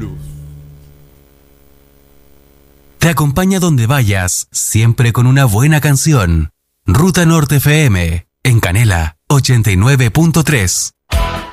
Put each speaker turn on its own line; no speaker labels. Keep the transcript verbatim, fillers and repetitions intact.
Te acompaña donde vayas, siempre con una buena canción. Ruta Norte F M, en Canela, ochenta y nueve punto tres.